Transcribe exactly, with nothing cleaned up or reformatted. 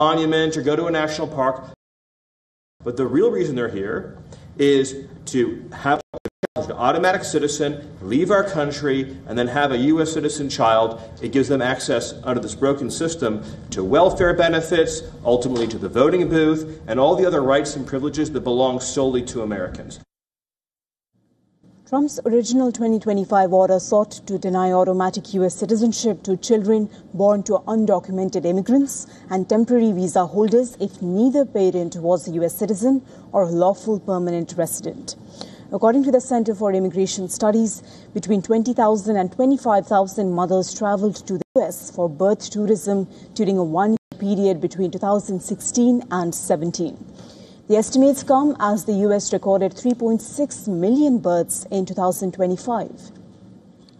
monument or go to a national park. But the real reason they're here is to have an automatic citizen, leave our country, and then have a U S citizen child. It gives them access under this broken system to welfare benefits, ultimately to the voting booth, and all the other rights and privileges that belong solely to Americans. Trump's original twenty twenty-five order sought to deny automatic U S citizenship to children born to undocumented immigrants and temporary visa holders if neither parent was a U S citizen or a lawful permanent resident. According to the Center for Immigration Studies, between twenty thousand and twenty-five thousand mothers traveled to the U S for birth tourism during a one-year period between two thousand sixteen and seventeen. The estimates come as the U S recorded three point six million births in two thousand twenty-five.